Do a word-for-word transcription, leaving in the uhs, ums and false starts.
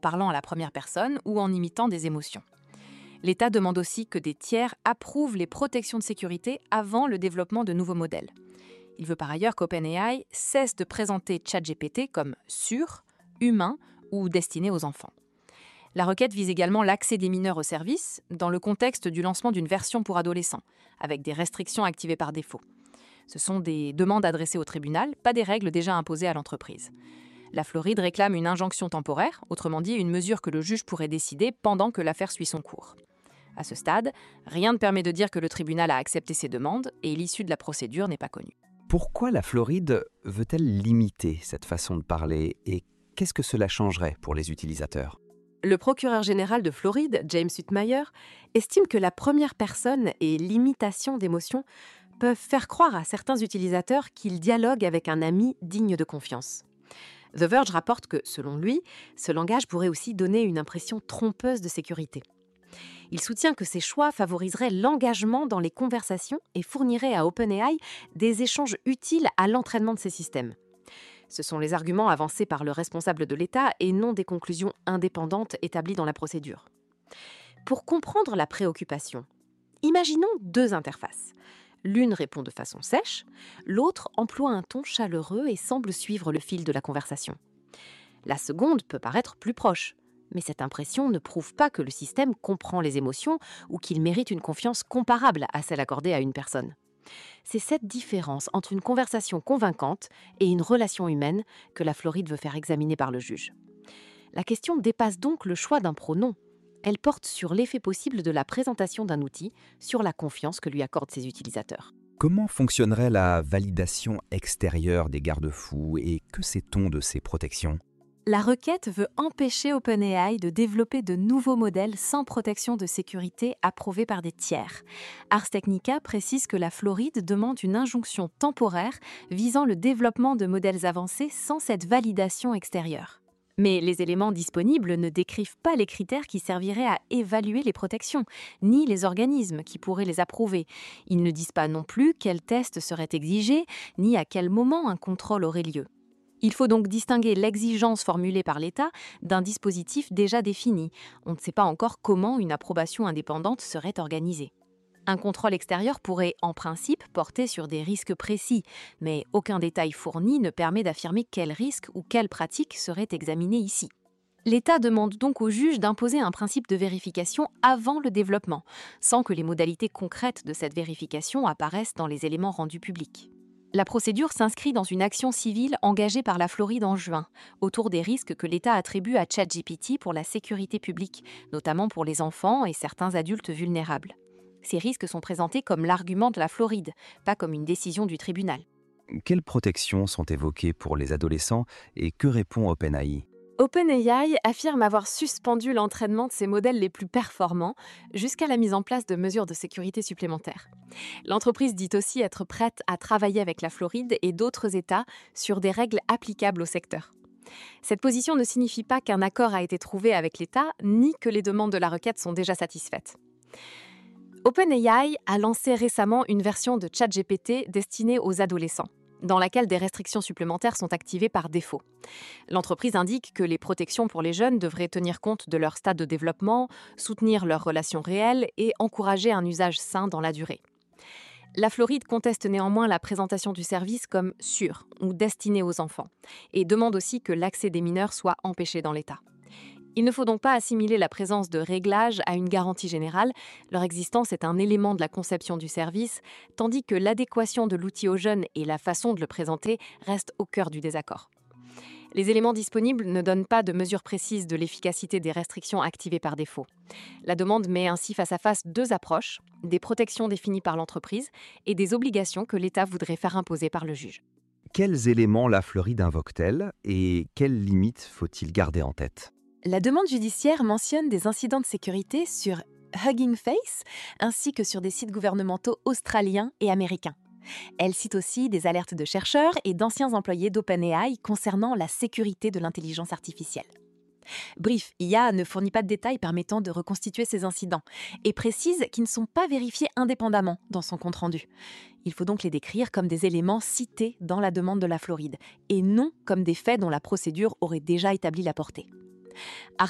parlant à la première personne ou en imitant des émotions. L'État demande aussi que des tiers approuvent les protections de sécurité avant le développement de nouveaux modèles. Il veut par ailleurs qu'OpenAI cesse de présenter ChatGPT comme sûr, humain ou destiné aux enfants. La requête vise également l'accès des mineurs au service dans le contexte du lancement d'une version pour adolescents, avec des restrictions activées par défaut. Ce sont des demandes adressées au tribunal, pas des règles déjà imposées à l'entreprise. La Floride réclame une injonction temporaire, autrement dit une mesure que le juge pourrait décider pendant que l'affaire suit son cours. À ce stade, rien ne permet de dire que le tribunal a accepté ces demandes et l'issue de la procédure n'est pas connue. Pourquoi la Floride veut-elle limiter cette façon de parler et qu'est-ce que cela changerait pour les utilisateurs ? Le procureur général de Floride, James Whitmire, estime que la première personne et l'imitation d'émotions peuvent faire croire à certains utilisateurs qu'ils dialoguent avec un ami digne de confiance. The Verge rapporte que, selon lui, ce langage pourrait aussi donner une impression trompeuse de sécurité. Il soutient que ces choix favoriseraient l'engagement dans les conversations et fourniraient à OpenAI des échanges utiles à l'entraînement de ces systèmes. Ce sont les arguments avancés par le responsable de l'État et non des conclusions indépendantes établies dans la procédure. Pour comprendre la préoccupation, imaginons deux interfaces. L'une répond de façon sèche, l'autre emploie un ton chaleureux et semble suivre le fil de la conversation. La seconde peut paraître plus proche, mais cette impression ne prouve pas que le système comprend les émotions ou qu'il mérite une confiance comparable à celle accordée à une personne. C'est cette différence entre une conversation convaincante et une relation humaine que la Floride veut faire examiner par le juge. La question dépasse donc le choix d'un pronom. Elle porte sur l'effet possible de la présentation d'un outil sur la confiance que lui accordent ses utilisateurs. Comment fonctionnerait la validation extérieure des garde-fous et que sait-on de ces protections ? La requête veut empêcher OpenAI de développer de nouveaux modèles sans protection de sécurité approuvée par des tiers. Ars Technica précise que la Floride demande une injonction temporaire visant le développement de modèles avancés sans cette validation extérieure. Mais les éléments disponibles ne décrivent pas les critères qui serviraient à évaluer les protections, ni les organismes qui pourraient les approuver. Ils ne disent pas non plus quels tests seraient exigés, ni à quel moment un contrôle aurait lieu. Il faut donc distinguer l'exigence formulée par l'État d'un dispositif déjà défini. On ne sait pas encore comment une approbation indépendante serait organisée. Un contrôle extérieur pourrait, en principe, porter sur des risques précis, mais aucun détail fourni ne permet d'affirmer quels risques ou quelles pratiques seraient examinés ici. L'État demande donc au juge d'imposer un principe de vérification avant le développement, sans que les modalités concrètes de cette vérification apparaissent dans les éléments rendus publics. La procédure s'inscrit dans une action civile engagée par la Floride en juin, autour des risques que l'État attribue à ChatGPT pour la sécurité publique, notamment pour les enfants et certains adultes vulnérables. Ces risques sont présentés comme l'argument de la Floride, pas comme une décision du tribunal. Quelles protections sont évoquées pour les adolescents et que répond OpenAI ? OpenAI affirme avoir suspendu l'entraînement de ses modèles les plus performants jusqu'à la mise en place de mesures de sécurité supplémentaires. L'entreprise dit aussi être prête à travailler avec la Floride et d'autres États sur des règles applicables au secteur. Cette position ne signifie pas qu'un accord a été trouvé avec l'État, ni que les demandes de la requête sont déjà satisfaites. OpenAI a lancé récemment une version de ChatGPT destinée aux adolescents, dans laquelle des restrictions supplémentaires sont activées par défaut. L'entreprise indique que les protections pour les jeunes devraient tenir compte de leur stade de développement, soutenir leurs relations réelles et encourager un usage sain dans la durée. La Floride conteste néanmoins la présentation du service comme sûr ou destiné aux enfants et demande aussi que l'accès des mineurs soit empêché dans l'État. Il ne faut donc pas assimiler la présence de réglages à une garantie générale. Leur existence est un élément de la conception du service, tandis que l'adéquation de l'outil aux jeunes et la façon de le présenter restent au cœur du désaccord. Les éléments disponibles ne donnent pas de mesure précise de l'efficacité des restrictions activées par défaut. La demande met ainsi face à face deux approches, des protections définies par l'entreprise et des obligations que l'État voudrait faire imposer par le juge. Quels éléments la Floride invoque-t-elle et quelles limites faut-il garder en tête ? La demande judiciaire mentionne des incidents de sécurité sur Hugging Face ainsi que sur des sites gouvernementaux australiens et américains. Elle cite aussi des alertes de chercheurs et d'anciens employés d'OpenAI concernant la sécurité de l'intelligence artificielle. Brief I A ne fournit pas de détails permettant de reconstituer ces incidents et précise qu'ils ne sont pas vérifiés indépendamment dans son compte-rendu. Il faut donc les décrire comme des éléments cités dans la demande de la Floride et non comme des faits dont la procédure aurait déjà établi la portée. Ars